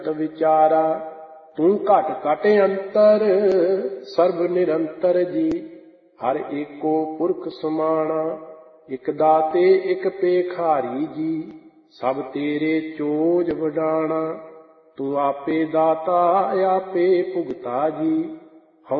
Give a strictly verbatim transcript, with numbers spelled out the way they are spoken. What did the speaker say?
ਵਿਚਾਰਾ। ਤੂੰ ਘਟ ਘਟ ਅੰਤਰ ਸਰਬ ਨਿਰੰਤਰ ਜੀ। ਹਰ ਏਕੋ ਪੁਰਖ ਸਮਾਣਾ ਇਕ ਦਾਤੇ ਇਕ ਭੇਖਾਰੀ ਜੀ। ਸਭ ਤੇਰੇ ਚੋਜ ਵਡਾਣਾ ਤੂੰ ਆਪੇ ਦਾਤਾ ਆਪੇ ਭੁਗਤਾ ਜੀ।